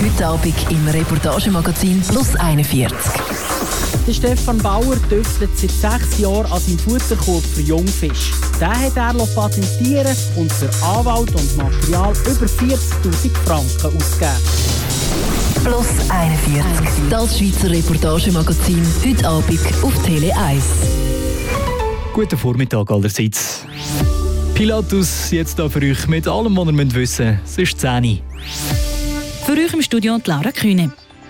Heute Abend im Reportagemagazin Plus 41. Der Stefan Bauer tüftelt seit 6 Jahren an seinem Futterkorb für Jungfisch. Den hat er patentieren und für Anwalt und Material über 40'000 Franken ausgegeben. Plus 41. Das Schweizer Reportagemagazin. Heute Abend auf Tele 1. Guten Vormittag allerseits. Pilatus jetzt da für euch mit allem, was ihr wissen müsst. Es ist 10 Uhr. Für euch im Studio Laura Kühne.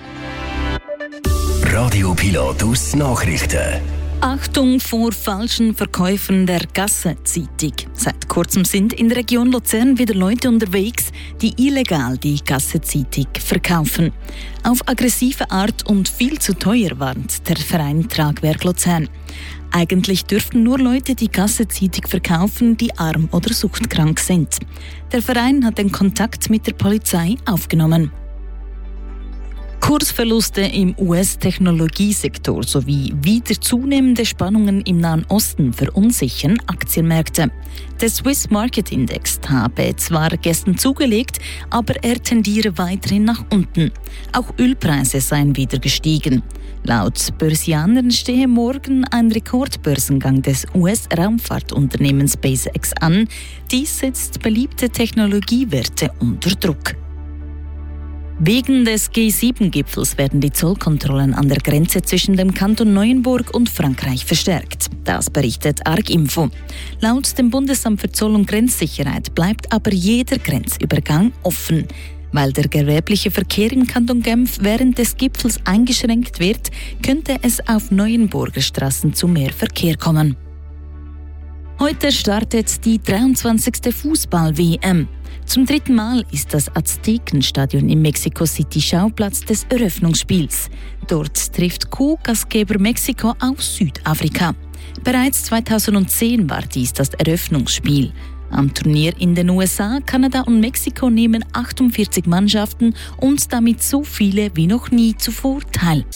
Radio Pilatus Nachrichten. Achtung vor falschen Verkäufern der Gassenzeitung. Seit kurzem sind in der Region Luzern wieder Leute unterwegs, die illegal die Gassenzeitung verkaufen. Auf aggressive Art und viel zu teuer, warnt der Verein Tragwerk Luzern. Eigentlich dürften nur Leute die Gassenzeitung verkaufen, die arm oder suchtkrank sind. Der Verein hat den Kontakt mit der Polizei aufgenommen. Kursverluste im US-Technologiesektor sowie wieder zunehmende Spannungen im Nahen Osten verunsichern Aktienmärkte. Der Swiss Market Index habe zwar gestern zugelegt, aber er tendiere weiterhin nach unten. Auch Ölpreise seien wieder gestiegen. Laut Börsianern stehe morgen ein Rekordbörsengang des US-Raumfahrtunternehmens SpaceX an. Dies setzt beliebte Technologiewerte unter Druck. Wegen des G7-Gipfels werden die Zollkontrollen an der Grenze zwischen dem Kanton Neuenburg und Frankreich verstärkt. Das berichtet Arginfo. Laut dem Bundesamt für Zoll- und Grenzsicherheit bleibt aber jeder Grenzübergang offen. Weil der gewerbliche Verkehr im Kanton Genf während des Gipfels eingeschränkt wird, könnte es auf Neuenburger Straßen zu mehr Verkehr kommen. Heute startet die 23. Fußball-WM. Zum 3. Mal ist das Aztekenstadion in Mexico City Schauplatz des Eröffnungsspiels. Dort trifft Co-Gastgeber Mexiko auf Südafrika. Bereits 2010 war dies das Eröffnungsspiel. Am Turnier in den USA, Kanada und Mexiko nehmen 48 Mannschaften und damit so viele wie noch nie zuvor teil.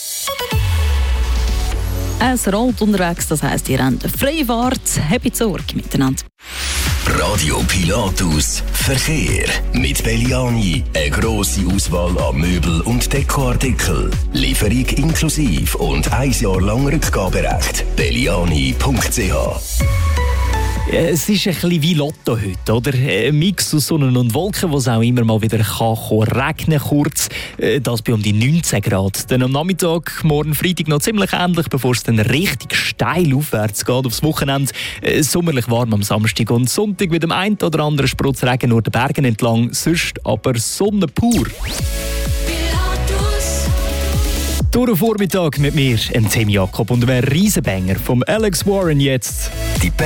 Es rollt unterwegs, das heisst, ihr habt freie Fahrt. Happy Sorge miteinander. Radio Pilatus Verkehr. Mit Belliani eine grosse Auswahl an Möbel- und Dekoartikeln. Lieferung inklusiv und 1 Jahr lang Rückgaberecht. Belliani.ch. Es ist ein bisschen wie Lotto heute, oder? Ein Mix aus Sonne und Wolken, wo es auch immer mal wieder regnen kann, kurz. Das bei um die 19 Grad. Dann am Nachmittag, morgen Freitag noch ziemlich ähnlich, bevor es dann richtig steil aufwärts geht aufs Wochenende. Sommerlich warm am Samstag und Sonntag mit dem einen oder anderen Sprutzregen nur den Bergen entlang, sonst aber Sonne pur. Durch den Vormittag mit mir, Tim Jakob, und einem Riesenbanger vom Alex Warren jetzt. Die